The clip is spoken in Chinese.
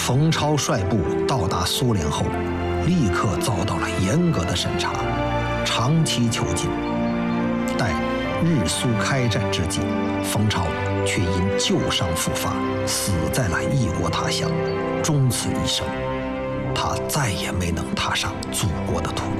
冯超率部到达苏联后，立刻遭到了严格的审查，长期囚禁。待日苏开战之际，冯超却因旧伤复发，死在了异国他乡，终此一生。他再也没能踏上祖国的土